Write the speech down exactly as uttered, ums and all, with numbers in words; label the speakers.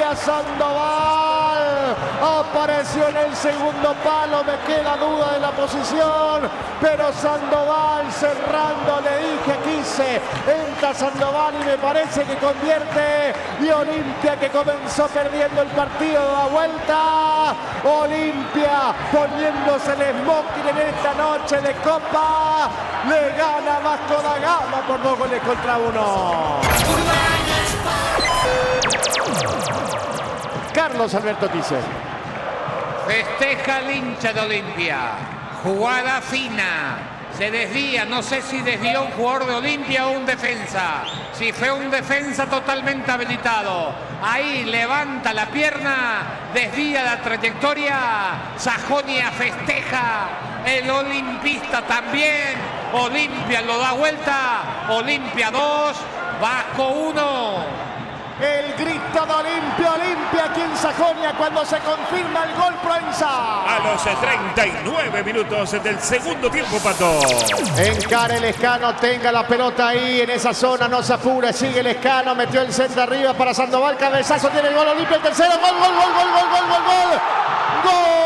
Speaker 1: Olimpia. Sandoval apareció en el segundo palo, me queda duda de la posición, pero Sandoval cerrando, le dije, quise, entra Sandoval y me parece que convierte, y Olimpia, que comenzó perdiendo el partido, da vuelta. Olimpia poniéndose el smoking en esta noche de Copa, le gana Vasco da Gama por dos goles contra uno. Carlos Alberto Tice.
Speaker 2: Festeja el hincha de Olimpia. Jugada fina. Se desvía, no sé si desvió un jugador de Olimpia o un defensa. Si fue un defensa totalmente habilitado. Ahí levanta la pierna, desvía la trayectoria. Sajonia festeja. El olimpista también. Olimpia lo da vuelta. Olimpia dos, Vasco uno.
Speaker 1: El grito de Olimpia, Olimpia aquí en Sajonia cuando se confirma el gol Proenza.
Speaker 3: A los treinta y nueve minutos del segundo tiempo, Pato.
Speaker 1: Encara el Lescano, tenga la pelota ahí en esa zona, no se apure, sigue el Lescano, metió el centro arriba para Sandoval, cabezazo, tiene el gol Olimpia, el tercero, gol, gol, gol, gol, gol, gol, gol, gol. ¡Gol!